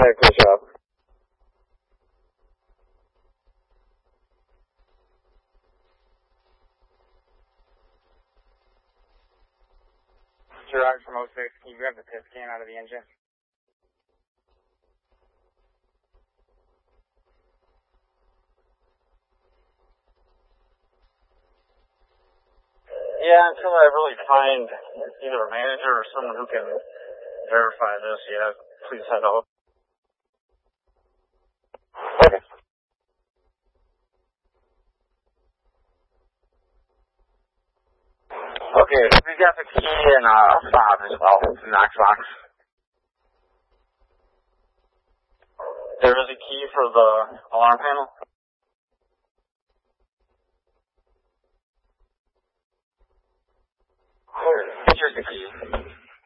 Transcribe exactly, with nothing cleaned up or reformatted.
Hey, good job. Gerard from oh six, can you grab the piss can out of the engine? Yeah, until I really find either a manager or someone who can verify this, yeah, please head out. Okay. Okay, we got the key and uh, fob as well, the Knoxbox. There is a key for the alarm panel. Here's the key.